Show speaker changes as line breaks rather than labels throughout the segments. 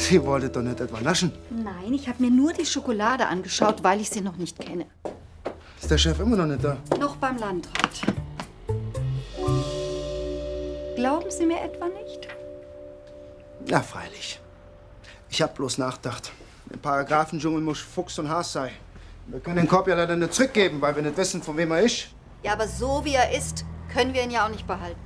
Sie wolltet doch nicht etwa naschen?
Nein, ich habe mir nur die Schokolade angeschaut, weil ich sie noch nicht kenne.
Ist der Chef immer noch nicht da?
Noch beim Landrat. Glauben Sie mir etwa nicht?
Ja, freilich. Ich hab bloß nachgedacht. Im Paragraphendschungel muss Fuchs und Has sein. Wir können den Korb ja leider nicht zurückgeben, weil wir nicht wissen, von wem er ist.
Ja, aber so wie er ist, können wir ihn ja auch nicht behalten.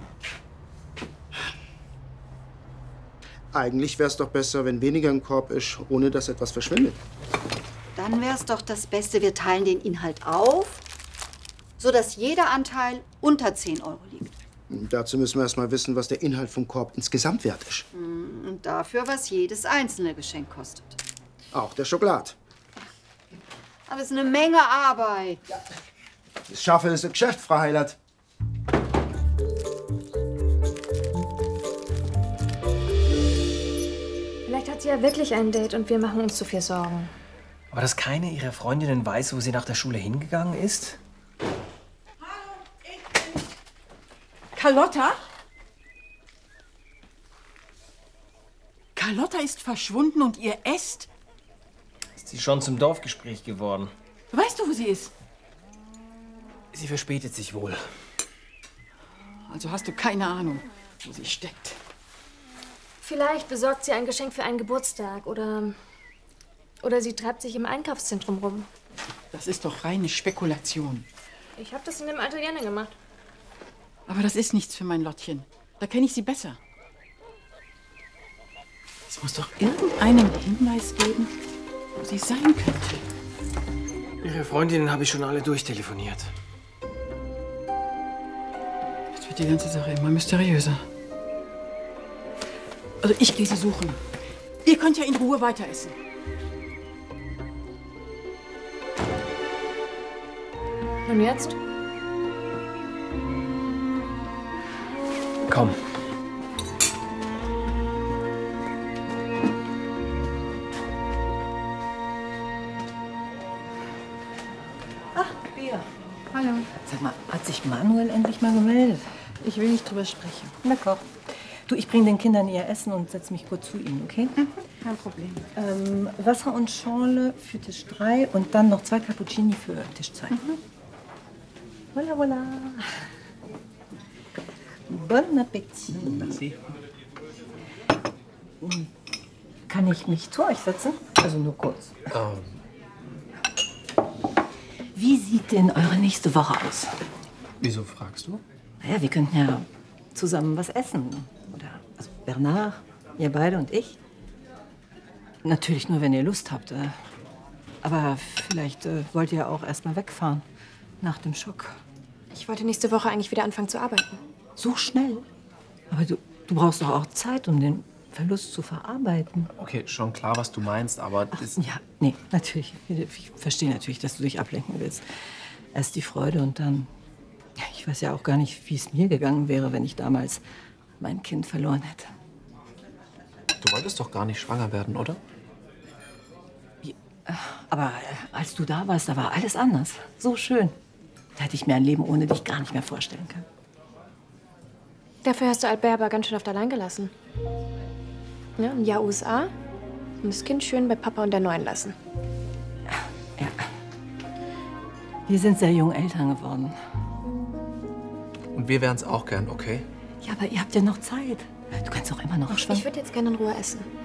Eigentlich wäre es doch besser, wenn weniger im Korb ist, ohne dass etwas verschwindet.
Dann wäre es doch das Beste, wir teilen den Inhalt auf, sodass jeder Anteil unter 10 € liegt.
Dazu müssen wir erst mal wissen, was der Inhalt vom Korb insgesamt wert ist.
Und dafür, was jedes einzelne Geschenk kostet.
Auch der Schokolade.
Aber es ist eine Menge Arbeit.
Ja. Das Schaffe ist ein Geschäft, Frau Heilert.
Vielleicht hat sie ja wirklich ein Date und wir machen uns zu viel Sorgen.
Aber dass keine ihrer Freundinnen weiß, wo sie nach der Schule hingegangen ist?
Hallo, ich bin Carlotta? Carlotta ist verschwunden und ihr esst?
Ist sie schon zum Dorfgespräch geworden?
Weißt du, wo sie ist?
Sie verspätet sich wohl.
Also hast du keine Ahnung, wo sie steckt.
Vielleicht besorgt sie ein Geschenk für einen Geburtstag oder sie treibt sich im Einkaufszentrum rum.
Das ist doch reine Spekulation.
Ich habe das in dem Atelier gemacht.
Aber das ist nichts für mein Lottchen. Da kenne ich sie besser. Es muss doch irgendeinen Hinweis geben, wo sie sein könnte.
Ihre Freundinnen habe ich schon alle durchtelefoniert.
Jetzt wird die ganze Sache immer mysteriöser. Also ich gehe sie suchen. Ihr könnt ja in Ruhe weiter essen.
Und jetzt?
Komm.
Ach, Bea.
Hallo.
Sag mal, hat sich Manuel endlich mal gemeldet?
Ich will nicht drüber sprechen.
D'accord. Du, ich bringe den Kindern ihr Essen und setze mich kurz zu ihnen, okay?
Kein Problem.
Wasser und Schorle für Tisch 3 und dann noch 2 Cappuccini für Tisch 2. Voilà, voilà. Bon Appetit.
Merci.
Kann ich mich zu euch setzen? Also nur kurz. Wie sieht denn eure nächste Woche aus?
Wieso fragst du?
Naja, wir könnten ja zusammen was essen. Oder also Bernard, ihr beide und ich. Natürlich nur, wenn ihr Lust habt. Aber vielleicht wollt ihr ja auch erst mal wegfahren. Nach dem Schock.
Ich wollte nächste Woche eigentlich wieder anfangen zu arbeiten.
So schnell? Aber du brauchst doch auch Zeit, um den Verlust zu verarbeiten.
Okay, schon klar, was du meinst, aber
Ach,
das...
ja, nee, natürlich. Ich verstehe natürlich, dass du dich ablenken willst. Erst die Freude und dann... Ich weiß ja auch gar nicht, wie es mir gegangen wäre, wenn ich damals mein Kind verloren hätte.
Du wolltest doch gar nicht schwanger werden, oder?
Aber als du da warst, da war alles anders. So schön. Da hätte ich mir ein Leben ohne dich gar nicht mehr vorstellen können.
Dafür hast du Albert aber ganz schön oft allein gelassen. Ja, ein Jahr USA und das Kind schön bei Papa und der Neuen lassen.
Ja. Wir sind sehr jung Eltern geworden.
Und wir wären es auch gern, okay?
Ja, aber ihr habt ja noch Zeit. Du kannst doch immer noch schwanger.
Ich würde jetzt gerne in Ruhe essen.